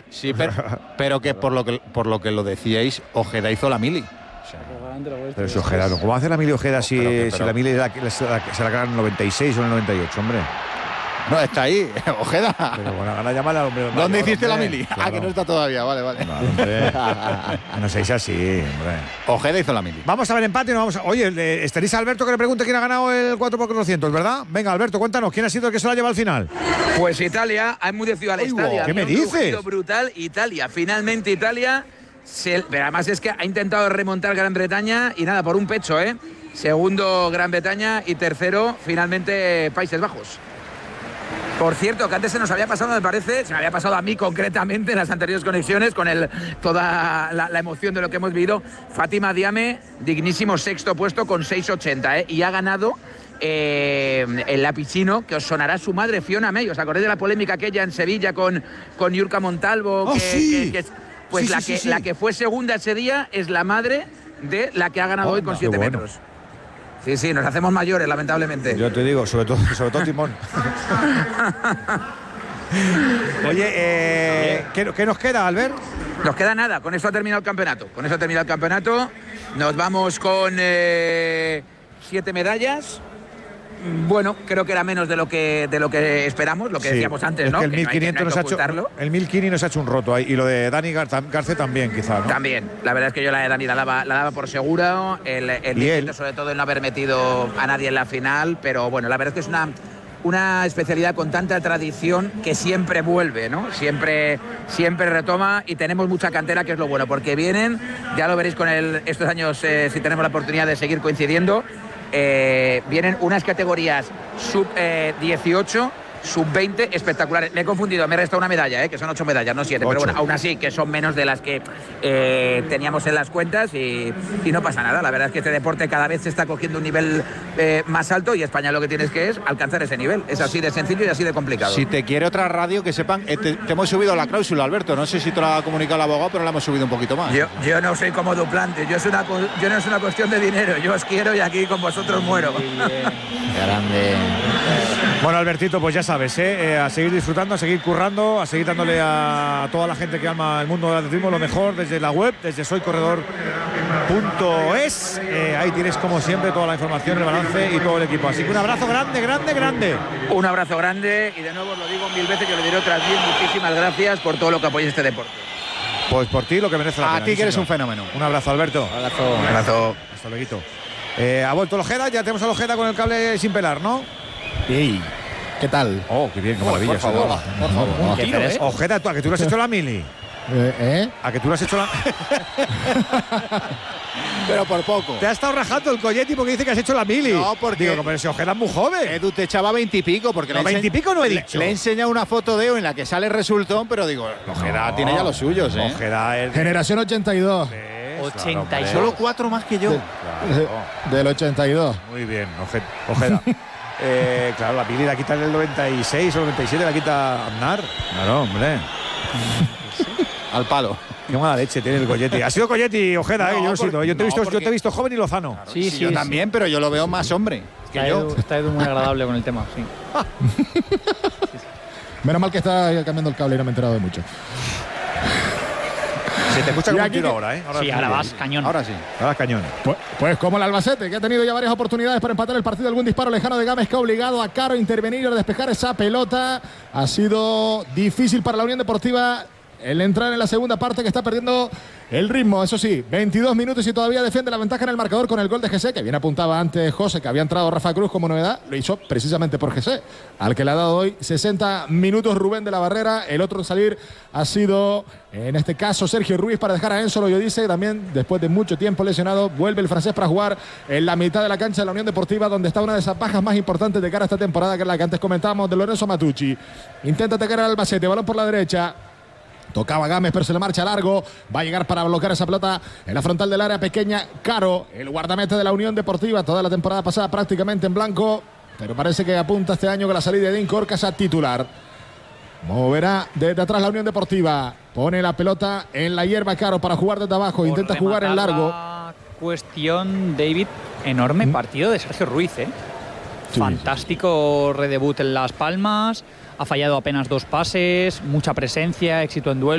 Sí, pero que por lo que lo decíais, Ojeda hizo la mili. Pero es Ojeda, ¿cómo hace la mili Ojeda si la mili se la gana en el 96 o en el 98, hombre? No, está ahí, Ojeda. Pero bueno, gana llamada al hombre. ¿Dónde hiciste la mili? Claro. Que no está todavía, vale. No seáis así, hombre. Ojeda hizo la mili. Vamos a ver empate, no vamos a... Oye, estaréis a Alberto que le pregunte quién ha ganado el 4x400, ¿verdad? Venga, Alberto, cuéntanos, ¿quién ha sido el que se la lleva al final? Pues Italia ha enmudecido al estadio. ¿Qué me dices? Brutal, Italia. Finalmente Italia, pero además es que ha intentado remontar Gran Bretaña y nada, por un pecho, ¿eh? Segundo Gran Bretaña y tercero, finalmente, Países Bajos. Por cierto, que antes se nos había pasado, me parece, se me había pasado a mí concretamente en las anteriores conexiones con toda la emoción de lo que hemos vivido. Fátima Diame, dignísimo sexto puesto con 6.80, y ha ganado el lapicino, que os sonará su madre, Fiona May. ¿Os acordáis de la polémica aquella en Sevilla con Yurka Montalvo? La que fue segunda ese día es la madre de la que ha ganado hoy con 7 metros. Sí, nos hacemos mayores, lamentablemente. Yo te digo, sobre todo Timón. Oye, ¿qué nos queda, Albert? Nos queda nada, con eso ha terminado el campeonato. Nos vamos con 7 medallas. Bueno, creo que era menos de lo que esperamos, lo que decíamos antes, es ¿no? Que el que 1500 nos ha hecho, el 1500 nos ha hecho un roto ahí, y lo de Dani Garce también, quizá, ¿no? También, la verdad es que yo la de Dani la daba por segura, el 1500 sobre todo el no haber metido a nadie en la final, pero bueno, la verdad es que es una especialidad con tanta tradición que siempre vuelve, ¿no? Siempre retoma, y tenemos mucha cantera, que es lo bueno, porque vienen, ya lo veréis con estos años, si tenemos la oportunidad de seguir coincidiendo, vienen unas categorías sub 18, sub 20 espectaculares. Me he confundido, me he restado una medalla, que son 8 medallas, no 7, pero bueno, aún así que son menos de las que teníamos en las cuentas, y no pasa nada. La verdad es que este deporte cada vez se está cogiendo un nivel más alto, y España lo que tienes que es alcanzar ese nivel. Es así de sencillo y así de complicado. Si te quiere otra radio, que sepan, te hemos subido la cláusula, Alberto. No sé si te lo ha comunicado el abogado, pero la hemos subido un poquito más. Yo no soy como duplante, yo no es una cuestión de dinero, yo os quiero y aquí con vosotros muero. Grande. Bueno, Albertito, pues ya sabes, a seguir disfrutando, a seguir currando, a seguir dándole a toda la gente que ama el mundo del atletismo lo mejor desde la web, desde soycorredor.es. Ahí tienes, como siempre, toda la información, el balance y todo el equipo. Así que un abrazo grande. Un abrazo grande, y de nuevo os lo digo 1000 veces, yo le diré otras 10 muchísimas gracias por todo lo que apoyáis este deporte. Pues por ti lo que merece la pena. A ti que eres un fenómeno. Un abrazo, Alberto. Un abrazo. Hasta luego. Ha vuelto el Ojeda, ya tenemos al Ojeda con el cable sin pelar, ¿no? ¡Ey! ¿Qué tal? Oh, qué bien, qué maravilla. Por favor. Ojeda, ¿a que tú lo has hecho la mili? ¿A que tú lo has hecho la...? Pero por poco. Te ha estado rajando el Colletti porque dice que has hecho la mili. No, porque... Digo, pero si Ojeda es muy joven. Edu te echaba 20 y pico, porque no, 20 y pico no he dicho. Le he enseñado una foto de en la que sale resultón, pero digo, Ojeda tiene ya los suyos, Ojeda es... Generación 82. 80 y solo 4 más que yo. Del 82. Muy bien, Ojeda. Claro, la mili la quita en el 96 o 97, la quita Aznar. Claro, hombre. Al palo. Qué mala leche tiene el Colletti. Ha sido Colletti, Ojeda, yo te he visto joven y lozano. Claro, sí, yo también, pero yo lo veo más hombre que yo. Está Edu muy agradable con el tema, sí. Menos mal que está cambiando el cable y no me he enterado de mucho. Se te escucha como un tiro ahora, Ahora vas cañón. Ahora sí. Ahora cañón. Pues como el Albacete, que ha tenido ya varias oportunidades para empatar el partido, algún disparo lejano de Gámez que ha obligado a Caro a intervenir y a despejar esa pelota. Ha sido difícil para la Unión Deportiva el entrar en la segunda parte, que está perdiendo el ritmo. Eso sí, 22 minutos y todavía defiende la ventaja en el marcador con el gol de José, que bien apuntaba antes José, que había entrado Rafa Cruz como novedad. Lo hizo precisamente por José, al que le ha dado hoy 60 minutos Rubén de la Barrera. El otro en salir ha sido, en este caso, Sergio Ruiz, para dejar a Enzo Loyodice. También, después de mucho tiempo lesionado, vuelve el francés para jugar en la mitad de la cancha de la Unión Deportiva, donde está una de esas bajas más importantes de cara a esta temporada, que es la que antes comentábamos, de Lorenzo Matucci. Intenta atacar al Albacete, balón por la derecha. Tocaba Gámez, pero se le marcha largo. Va a llegar para bloquear esa pelota en la frontal del área pequeña. Caro, el guardameta de la Unión Deportiva, toda la temporada pasada prácticamente en blanco, pero parece que apunta este año con la salida de Dean Corcas a titular. Moverá desde atrás la Unión Deportiva. Pone la pelota en la hierba Caro para jugar desde abajo. Intenta jugar en largo. Cuestión, David, enorme partido de Sergio Ruiz, Sí, fantástico redebut en Las Palmas. Ha fallado apenas 2 pases, mucha presencia, éxito en duelo.